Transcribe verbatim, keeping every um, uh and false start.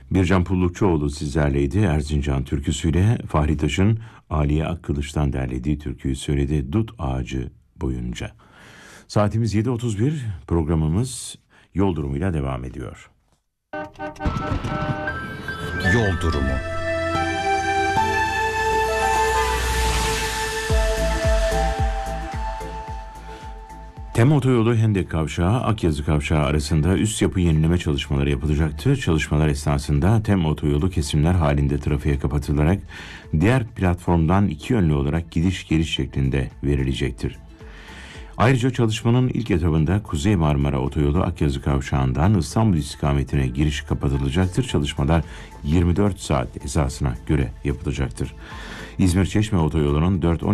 Bircan Pullukçuoğlu sizlerleydi. Erzincan türküsüyle Fahri Taş'ın Aliye Akkılıç'tan derlediği türküyü söyledi Dut Ağacı boyunca. Saatimiz yedi otuz bir, programımız yol durumuyla devam ediyor. Yol durumu. Tem Otoyolu Hendek Kavşağı, Akyazı Kavşağı arasında üst yapı yenileme çalışmaları yapılacaktır. Çalışmalar esnasında Tem Otoyolu kesimler halinde trafiğe kapatılarak diğer platformdan iki yönlü olarak gidiş geliş şeklinde verilecektir. Ayrıca çalışmanın ilk etabında Kuzey Marmara Otoyolu Akyazı Kavşağı'ndan İstanbul istikametine giriş kapatılacaktır. Çalışmalar yirmi dört saat esasına göre yapılacaktır. İzmir Çeşme Otoyolu'nun dört on